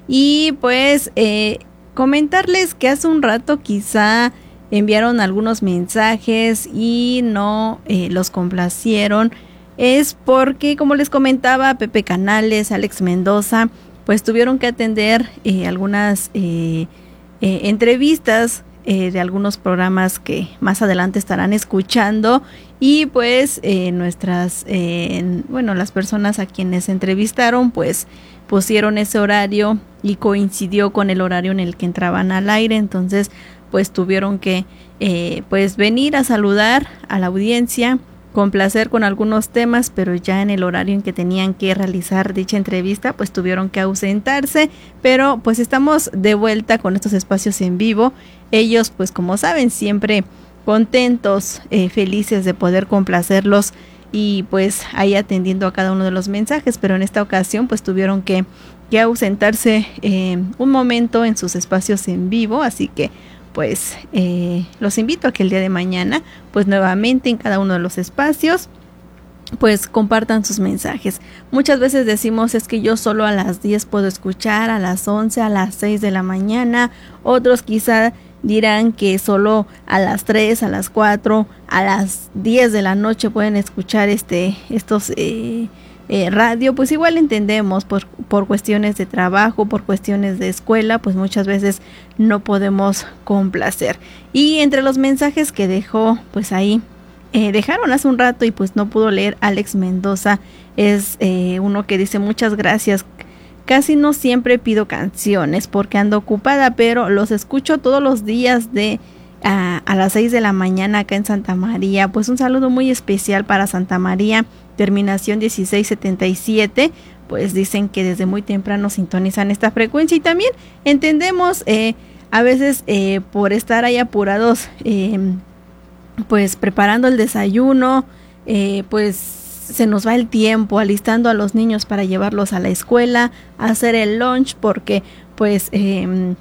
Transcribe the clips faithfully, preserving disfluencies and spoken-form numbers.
Y pues eh, comentarles que hace un rato quizá enviaron algunos mensajes y no eh, los complacieron. Es porque, como les comentaba, Pepe Canales, Alex Mendoza, pues tuvieron que atender eh, algunas eh, eh, entrevistas eh, de algunos programas que más adelante estarán escuchando. Y pues eh, nuestras, eh, bueno, las personas a quienes entrevistaron, pues pusieron ese horario y coincidió con el horario en el que entraban al aire. Entonces, pues tuvieron que eh, pues venir a saludar a la audiencia, complacer con algunos temas, pero ya en el horario en que tenían que realizar dicha entrevista, pues tuvieron que ausentarse. Pero pues estamos de vuelta con estos espacios en vivo. Ellos, pues como saben, siempre contentos, eh, felices de poder complacerlos y pues ahí atendiendo a cada uno de los mensajes, pero en esta ocasión pues tuvieron que, que ausentarse eh, un momento en sus espacios en vivo, así que pues eh, los invito a que el día de mañana pues nuevamente en cada uno de los espacios pues compartan sus mensajes. Muchas veces decimos es que yo solo a las diez puedo escuchar, a las once, a las seis de la mañana, otros quizá dirán que solo a las tres, a las cuatro, a las diez de la noche pueden escuchar este estos eh, eh, radio. Pues igual entendemos por, por cuestiones de trabajo, por cuestiones de escuela, pues muchas veces no podemos complacer. Y entre los mensajes que dejó, pues ahí eh, dejaron hace un rato y pues no pudo leer Alex Mendoza, es eh, uno que dice muchas gracias. Casi no siempre pido canciones porque ando ocupada, pero los escucho todos los días de a, a las seis de la mañana acá en Santa María. Pues un saludo muy especial para Santa María, terminación dieciséis setenta y siete. Pues dicen que desde muy temprano sintonizan esta frecuencia y también entendemos eh, a veces eh, por estar ahí apurados, eh, pues preparando el desayuno, eh, pues se nos va el tiempo alistando a los niños para llevarlos a la escuela, hacer el lunch porque pues eh,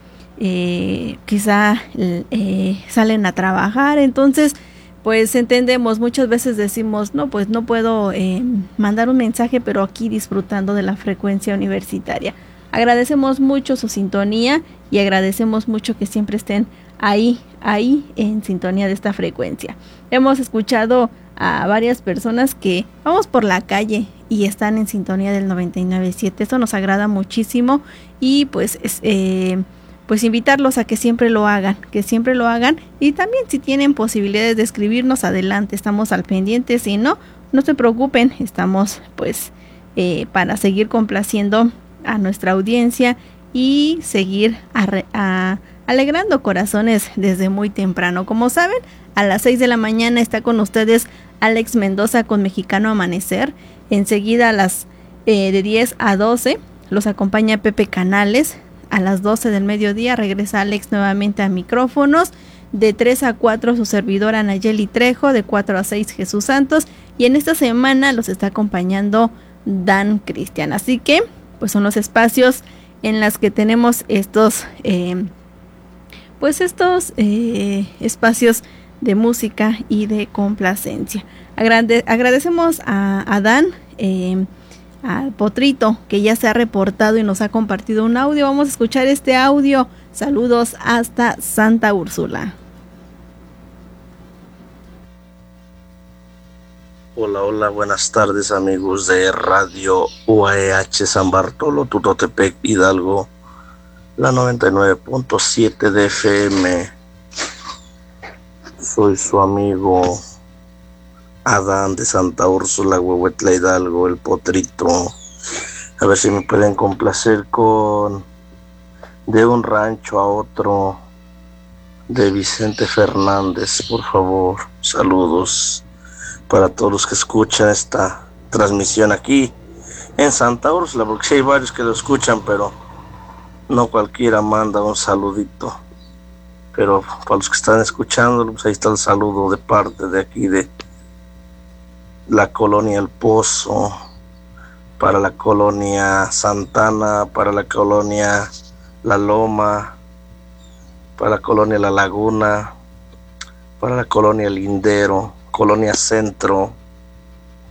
eh, quizá eh, salen a trabajar. Entonces pues entendemos, muchas veces decimos no, pues no puedo eh, mandar un mensaje, pero aquí disfrutando de la frecuencia universitaria. Agradecemos mucho su sintonía y agradecemos mucho que siempre estén ahí, ahí en sintonía de esta frecuencia. Hemos escuchado a varias personas que vamos por la calle y están en sintonía del noventa y nueve punto siete. Eso nos agrada muchísimo y pues es, eh, pues invitarlos a que siempre lo hagan, que siempre lo hagan y también si tienen posibilidades de escribirnos adelante, estamos al pendiente. Si no, no se preocupen, estamos pues eh, para seguir complaciendo a nuestra audiencia y seguir a, a, alegrando corazones desde muy temprano. Como saben, a las seis de la mañana está con ustedes Alex Mendoza con Mexicano Amanecer. Enseguida a las eh, de diez a doce los acompaña Pepe Canales. A las doce del mediodía regresa Alex nuevamente a micrófonos. De tres a cuatro su servidora Nayeli Trejo. De cuatro a seis Jesús Santos. Y en esta semana los está acompañando Dan Cristian. Así que pues son los espacios en los que tenemos estos eh, pues estos eh, espacios de música y de complacencia. Agrade- agradecemos a, a Dan, eh, al Potrito, que ya se ha reportado y nos ha compartido un audio. Vamos a escuchar este audio. Saludos hasta Santa Úrsula. Hola, hola, buenas tardes amigos de Radio U A E H San Bartolo, Tutotepec, Hidalgo, la noventa y nueve punto siete de F M. Soy su amigo Adán de Santa Úrsula, Huehuetla, Hidalgo, el Potrito. A ver si me pueden complacer con De un rancho a otro, de Vicente Fernández, por favor. Saludos para todos los que escuchan esta transmisión aquí en Santa Úrsula, porque sí hay varios que lo escuchan, pero no cualquiera manda un saludito. Pero para los que están escuchando, pues ahí está el saludo de parte de aquí de la colonia El Pozo, para la colonia Santana, para la colonia La Loma, para la colonia La Laguna, para la colonia Lindero, colonia Centro,